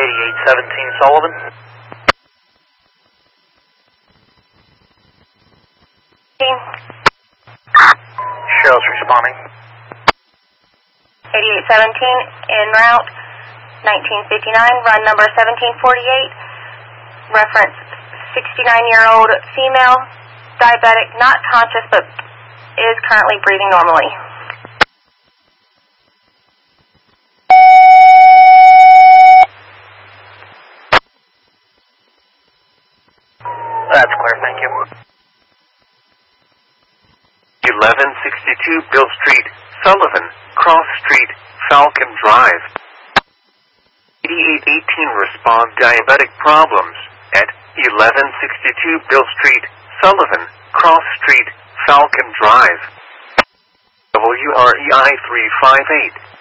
8817 Sullivan. Cheryl's responding. 8817 en route, 1959, run number 1748, reference 69-year-old female, diabetic, not conscious but is currently breathing normally. That's clear, thank you. 1162 Bill Street, Sullivan, Cross Street, Falcon Drive. 8818 respond diabetic problems at 1162 Bill Street, Sullivan, Cross Street, Falcon Drive. WREI 358.